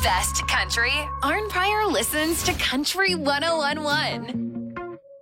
best country, Arn Pryor listens to Country 101.1.